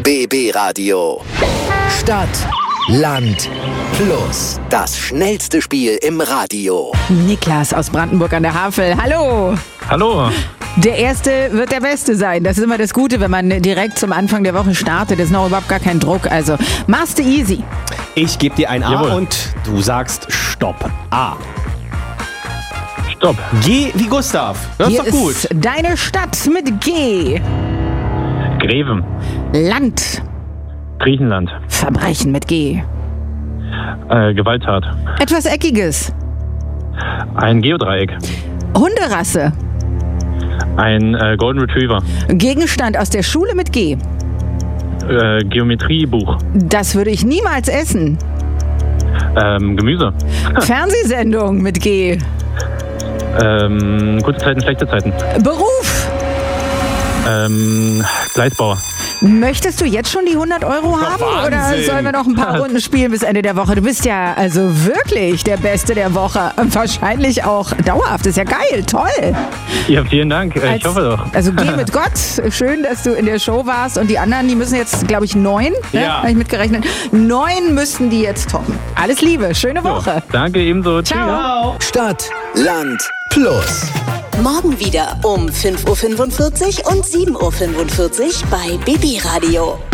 BB Radio. Stadt, Land, Plus. Das schnellste Spiel im Radio. Niklas aus Brandenburg an der Havel. Hallo. Hallo. Der Erste wird der Beste sein. Das ist immer das Gute, wenn man direkt zum Anfang der Woche startet. Ist noch überhaupt gar kein Druck. Also, machst du easy. Ich gebe dir ein A Jawohl. und du sagst Stopp. A. Stopp. G wie Gustav. Das Hier ist doch gut. ist deine Stadt mit G. Greven. Land. Griechenland. Verbrechen mit G. Gewalttat. Etwas Eckiges. Ein Geodreieck. Hunderasse. Ein Golden Retriever. Gegenstand aus der Schule mit G. Geometriebuch. Das würde ich niemals essen. Gemüse. Fernsehsendung mit G. Gute Zeiten, schlechte Zeiten. Beruf. Gleisbauer. Möchtest du jetzt schon die 100 Euro haben oder Wahnsinn. sollen wir noch ein paar Runden spielen bis Ende der Woche? Du bist ja also wirklich der Beste der Woche. Und wahrscheinlich auch dauerhaft. Ist ja geil, toll. Ja, vielen Dank. Ich hoffe doch. Also geh mit Gott. Schön, dass du in der Show warst. Und die anderen, die müssen jetzt, glaube ich, 9. Ne? Ja. Habe ich mitgerechnet. 9 müssten die jetzt toppen. Alles Liebe, schöne Woche. Danke ebenso. Tschüss. Ciao. Stadt, Land, Plus. Morgen wieder um 5.45 Uhr und 7.45 Uhr bei BB Radio.